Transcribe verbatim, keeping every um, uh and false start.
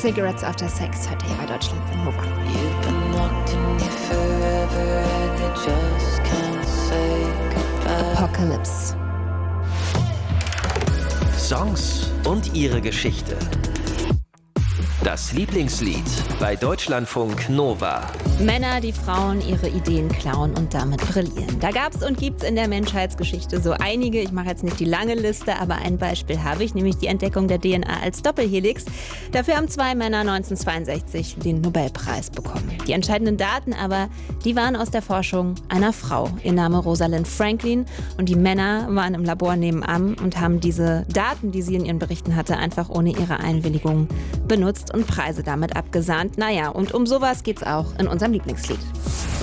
Cigarettes After Sex hört ihr bei Deutschlandfunk Nova. Apocalypse. Songs und ihre Geschichte. Das Lieblingslied bei Deutschlandfunk Nova. Männer, die Frauen ihre Ideen klauen und damit brillieren. Da gab's und gibt's in der Menschheitsgeschichte so einige. Ich mache jetzt nicht die lange Liste, aber ein Beispiel habe ich, nämlich die Entdeckung der D N A als Doppelhelix. Dafür haben zwei Männer neunzehnhundertzweiundsechzig den Nobelpreis bekommen. Die entscheidenden Daten aber, die waren aus der Forschung einer Frau. Ihr Name Rosalind Franklin. Und die Männer waren im Labor nebenan und haben diese Daten, die sie in ihren Berichten hatte, einfach ohne ihre Einwilligung benutzt und Preise damit abgesahnt. Naja, und um sowas geht's auch in unserem Lieblingslied.